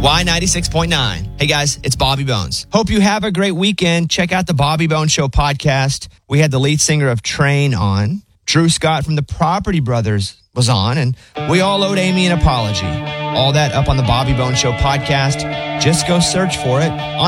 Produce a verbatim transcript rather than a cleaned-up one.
Y ninety-six point nine. Hey guys, it's Bobby Bones. Hope you have a great weekend. Check out the Bobby Bones Show podcast. We had the lead singer of Train on. Drew Scott from the Property Brothers was on, and we all owed Amy an apology. All that up on the Bobby Bones Show podcast. Just go search for it on